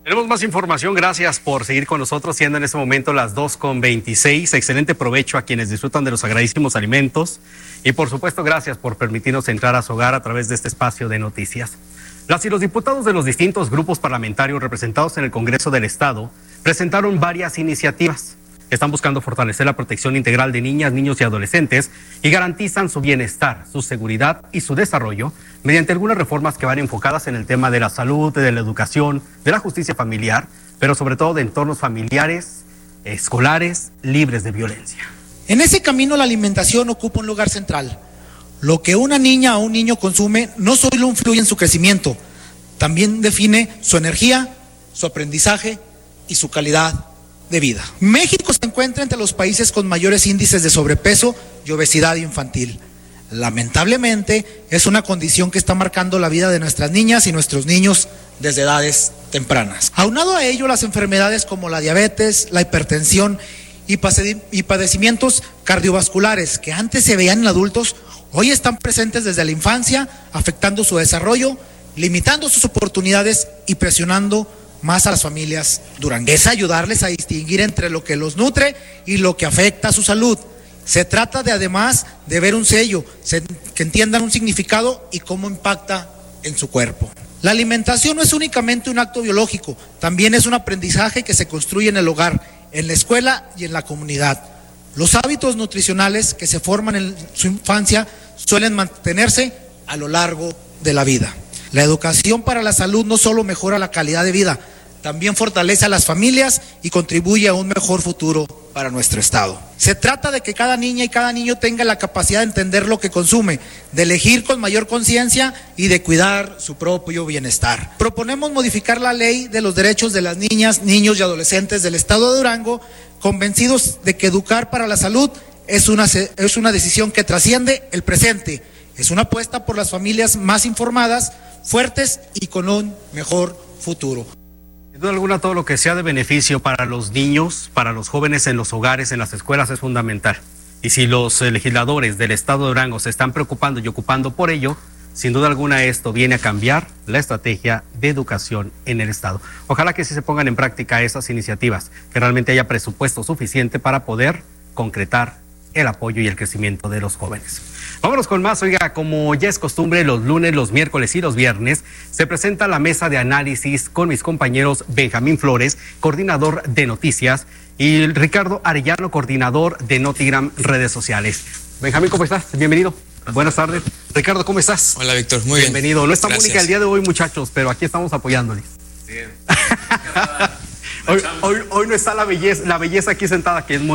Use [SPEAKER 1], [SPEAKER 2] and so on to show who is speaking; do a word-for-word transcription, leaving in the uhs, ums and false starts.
[SPEAKER 1] Tenemos más información, gracias por seguir con nosotros, siendo en este momento las dos con veintiséis. Excelente provecho a quienes disfrutan de los agradísimos alimentos y por supuesto gracias por permitirnos entrar a su hogar a través de este espacio de noticias. Las y los diputados de los distintos grupos parlamentarios representados en el Congreso del Estado presentaron varias iniciativas que están buscando fortalecer la protección integral de niñas, niños y adolescentes y garantizan su bienestar, su seguridad y su desarrollo mediante algunas reformas que van enfocadas en el tema de la salud, de la educación, de la justicia familiar, pero sobre todo de entornos familiares, escolares, libres de violencia.
[SPEAKER 2] En ese camino la alimentación ocupa un lugar central. Lo que una niña o un niño consume no solo influye en su crecimiento, también define su energía, su aprendizaje y su calidad de vida. México se encuentra entre los países con mayores índices de sobrepeso y obesidad infantil. Lamentablemente, es una condición que está marcando la vida de nuestras niñas y nuestros niños desde edades tempranas. Aunado a ello, las enfermedades como la diabetes, la hipertensión y padecimientos cardiovasculares que antes se veían en adultos, hoy están presentes desde la infancia, afectando su desarrollo, limitando sus oportunidades y presionando más a las familias duranguenses. Es ayudarles a distinguir entre lo que los nutre y lo que afecta a su salud. Se trata de, además, de ver un sello, se, que entiendan un significado y cómo impacta en su cuerpo. La alimentación no es únicamente un acto biológico, también es un aprendizaje que se construye en el hogar, en la escuela y en la comunidad. Los hábitos nutricionales que se forman en su infancia suelen mantenerse a lo largo de la vida. La educación para la salud no solo mejora la calidad de vida, también fortalece a las familias y contribuye a un mejor futuro para nuestro estado. Se trata de que cada niña y cada niño tenga la capacidad de entender lo que consume, de elegir con mayor conciencia y de cuidar su propio bienestar. Proponemos modificar la ley de los derechos de las niñas, niños y adolescentes del estado de Durango, convencidos de que educar para la salud es una, es una decisión que trasciende el presente, es una apuesta por las familias más informadas, fuertes y con un mejor futuro.
[SPEAKER 1] Sin duda alguna, todo lo que sea de beneficio para los niños, para los jóvenes en los hogares, en las escuelas es fundamental. Y si los legisladores del estado de Durango se están preocupando y ocupando por ello, sin duda alguna esto viene a cambiar la estrategia de educación en el estado. Ojalá que sí se pongan en práctica esas iniciativas, que realmente haya presupuesto suficiente para poder concretar el apoyo y el crecimiento de los jóvenes. Vámonos con más. Oiga, como ya es costumbre, los lunes, los miércoles y los viernes se presenta la mesa de análisis con mis compañeros Benjamín Flores, coordinador de noticias, y Ricardo Arellano, coordinador de Notigram redes sociales. Benjamín, ¿cómo estás? Bienvenido. Buenas tardes. Ricardo, ¿cómo estás?
[SPEAKER 3] Hola, Víctor, muy bien.
[SPEAKER 1] Bienvenido. No está Mónica el día de hoy, muchachos, pero aquí estamos apoyándoles. Bien. hoy, hoy, hoy no está la belleza, la belleza aquí sentada, que es muy